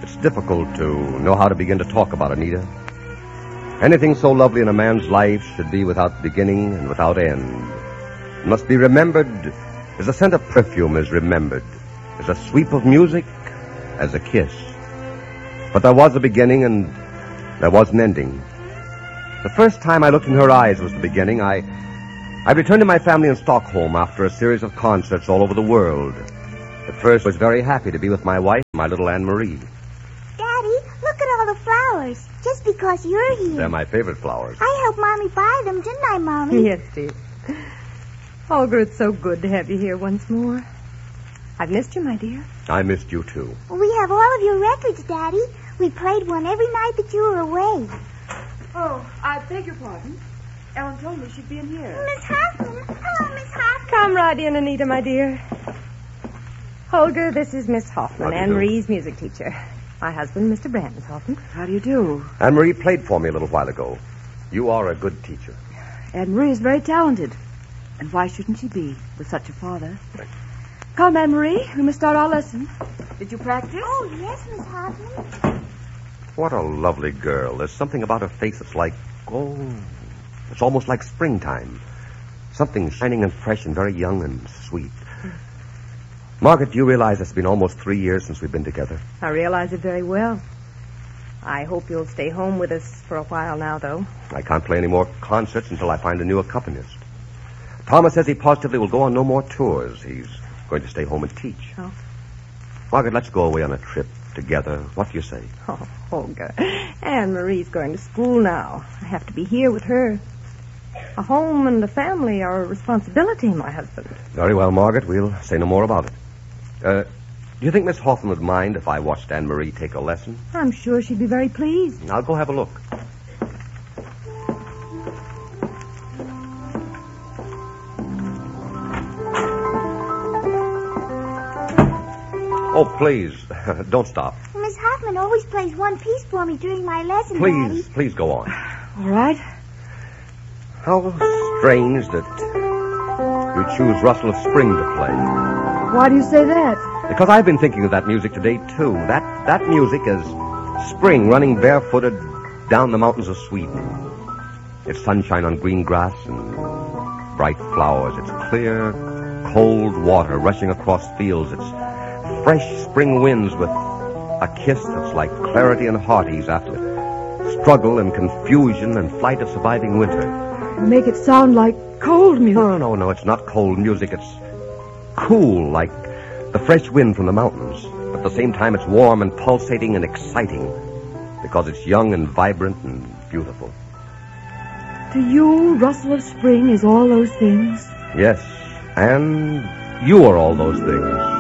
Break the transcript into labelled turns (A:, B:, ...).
A: It's difficult to know how to begin to talk about Anita. Anything so lovely in a man's life should be without beginning and without end. It must be remembered as a scent of perfume is remembered, as a sweep of music, as a kiss. But there was a beginning and there was an ending. The first time I looked in her eyes was the beginning. I returned to my family in Stockholm after a series of concerts all over the world. At first, I was very happy to be with my wife, my little Anne-Marie.
B: Daddy, look at all the flowers. Just because you're here.
A: They're my favorite flowers.
B: I helped Mommy buy them, didn't I, Mommy?
C: Yes, dear. Olga, it's so good to have you here once more. I've missed you, my dear.
A: I missed you, too.
B: We have all of your records, Daddy. We played one every night that you were away.
D: Oh, I beg your pardon. Ellen told me she'd be in here.
B: Miss Hoffman. Hello, Miss Hoffman.
C: Come right in, Anita, my dear. Olga, this is Miss Hoffman, Anne-Marie's music teacher. My husband, Mr. Brandon Hoffman.
D: How do you do?
A: Anne-Marie played for me a little while ago. You are a good teacher.
D: Anne-Marie is very talented. And why shouldn't she be with such a father? Come, Anne-Marie. We must start our lesson. Did you practice?
B: Oh, yes, Miss Hoffman.
A: What a lovely girl. There's something about her face that's like, it's almost like springtime. Something shining and fresh and very young and sweet. Margaret, do you realize it's been almost 3 years since we've been together?
C: I realize it very well. I hope you'll stay home with us for a while now, though.
A: I can't play any more concerts until I find a new accompanist. Thomas says he positively will go on no more tours. He's going to stay home and teach.
C: Oh.
A: Margaret, let's go away on a trip together. What do you say?
C: Oh, Olga. Anne-Marie's going to school now. I have to be here with her. A home and a family are a responsibility, my husband.
A: Very well, Margaret. We'll say no more about it. Do you think Miss Hoffman would mind if I watched Anne-Marie take a lesson?
C: I'm sure she'd be very pleased.
A: I'll go have a look. Oh, please, don't stop.
B: Miss Hoffman always plays one piece for me during my lesson, Daddy.
A: Please go on.
D: All right.
A: How strange that you choose Rustle of Spring to play.
D: Why do you say that?
A: Because I've been thinking of that music today, too. That music is spring running barefooted down the mountains of Sweden. It's sunshine on green grass and bright flowers. It's clear, cold water rushing across fields. It's fresh spring winds with a kiss that's like clarity and heart ease after struggle and confusion and flight of surviving winter.
D: You make it sound like cold music.
A: No, it's not cold music. It's cool, like the fresh wind from the mountains. But at the same time, it's warm and pulsating and exciting because it's young and vibrant and beautiful.
D: To you, Rustle of Spring is all those things?
A: Yes, and you are all those things.